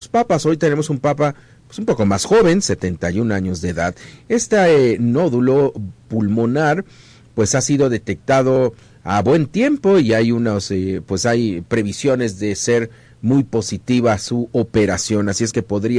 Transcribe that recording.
papas. Hoy tenemos un papa pues un poco más joven, 71 años de edad. Este nódulo pulmonar pues ha sido detectado a buen tiempo y hay pues hay previsiones de ser muy positiva su operación, así es que podría